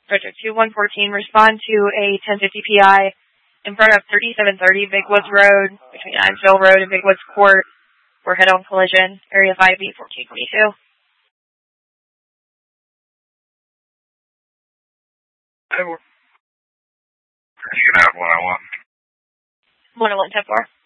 Project 2114, respond to a 1050 PI in front of 3730 Big Woods Road, between Ivesville Road and Big Woods Court, for head-on collision, area 5B 1422. You can have 101. 101 10-4.